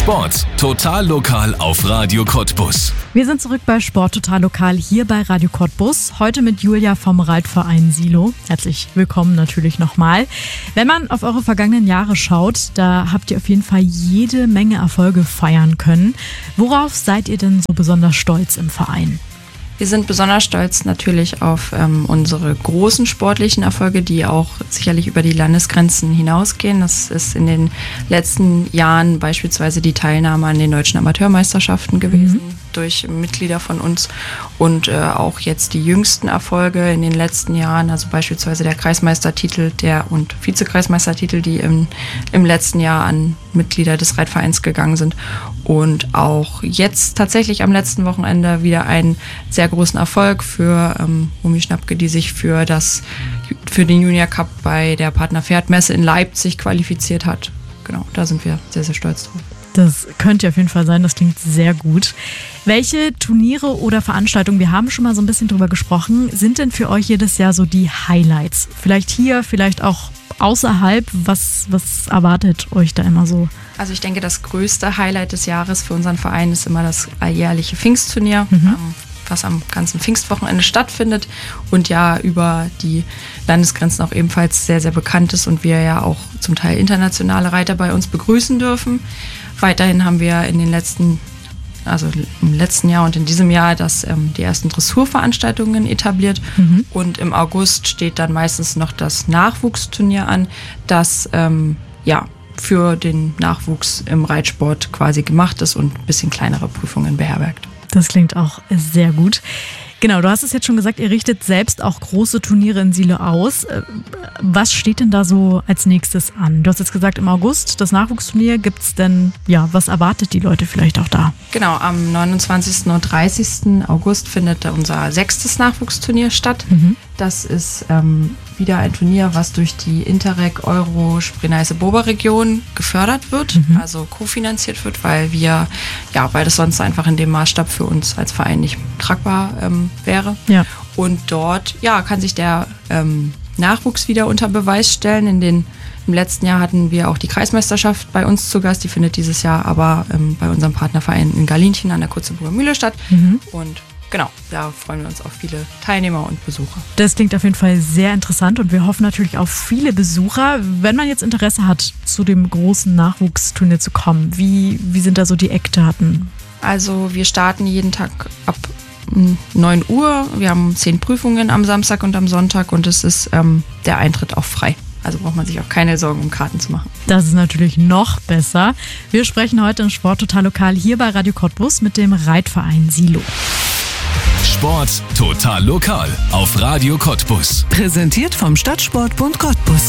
Sport total lokal auf Radio Cottbus. Wir sind zurück bei Sport total lokal hier bei Radio Cottbus. Heute mit Julia vom Reitverein Silo. Herzlich willkommen natürlich nochmal. Wenn man auf eure vergangenen Jahre schaut, da habt ihr auf jeden Fall jede Menge Erfolge feiern können. Worauf seid ihr denn so besonders stolz im Verein? Wir sind besonders stolz natürlich auf unsere großen sportlichen Erfolge, die auch sicherlich über die Landesgrenzen hinausgehen. Das ist in den letzten Jahren beispielsweise die Teilnahme an den deutschen Amateurmeisterschaften gewesen durch Mitglieder von uns und auch jetzt die jüngsten Erfolge in den letzten Jahren, also beispielsweise der Kreismeistertitel und Vizekreismeistertitel, die im letzten Jahr an Mitglieder des Reitvereins gegangen sind. Und auch jetzt tatsächlich am letzten Wochenende wieder einen sehr großen Erfolg für Romy Schnappke, die sich für den Junior Cup bei der Partner-Pferd-Messe in Leipzig qualifiziert hat. Genau, da sind wir sehr, sehr stolz drauf. Das könnte auf jeden Fall sein, das klingt sehr gut. Welche Turniere oder Veranstaltungen, wir haben schon mal so ein bisschen drüber gesprochen, sind denn für euch jedes Jahr so die Highlights? Vielleicht hier, vielleicht auch außerhalb, was erwartet euch da immer so? Also ich denke, das größte Highlight des Jahres für unseren Verein ist immer das alljährliche Pfingstturnier, was am ganzen Pfingstwochenende stattfindet und ja über die Landesgrenzen auch ebenfalls sehr, sehr bekannt ist und wir ja auch zum Teil internationale Reiter bei uns begrüßen dürfen. Weiterhin haben wir im letzten Jahr und in diesem Jahr die ersten Dressurveranstaltungen etabliert und im August steht dann meistens noch das Nachwuchsturnier an, das für den Nachwuchs im Reitsport quasi gemacht ist und ein bisschen kleinere Prüfungen beherbergt. Das klingt auch sehr gut. Genau, du hast es jetzt schon gesagt, ihr richtet selbst auch große Turniere in Silo aus. Was steht denn da so als nächstes an? Du hast jetzt gesagt, im August das Nachwuchsturnier. Gibt's denn, was erwartet die Leute vielleicht auch da? Genau, am 29. und 30. August findet unser 6. Nachwuchsturnier statt. Das ist wieder ein Turnier, was durch die Interreg Euro Spree-Neiße-Bober-Region gefördert wird, also kofinanziert wird, weil das sonst einfach in dem Maßstab für uns als Verein nicht tragbar wäre. Ja. Und dort kann sich der Nachwuchs wieder unter Beweis stellen. Im letzten Jahr hatten wir auch die Kreismeisterschaft bei uns zu Gast. Die findet dieses Jahr aber bei unserem Partnerverein in Galinchen an der Kutzeburger Mühle statt. Und genau, da freuen wir uns auf viele Teilnehmer und Besucher. Das klingt auf jeden Fall sehr interessant und wir hoffen natürlich auf viele Besucher. Wenn man jetzt Interesse hat, zu dem großen Nachwuchsturnier zu kommen, wie sind da so die Eckdaten? Also wir starten jeden Tag ab 9 Uhr. Wir haben 10 Prüfungen am Samstag und am Sonntag und es ist der Eintritt auch frei. Also braucht man sich auch keine Sorgen, um Karten zu machen. Das ist natürlich noch besser. Wir sprechen heute im Sport total lokal hier bei Radio Cottbus mit dem Reitverein Silo. Sport total lokal auf Radio Cottbus. Präsentiert vom Stadtsportbund Cottbus.